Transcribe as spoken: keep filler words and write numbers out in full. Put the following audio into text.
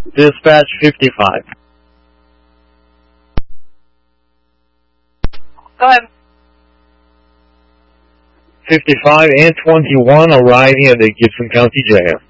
Dispatch fifty-five. Go ahead. fifty-five and twenty-one arriving at the Gibson County Jail.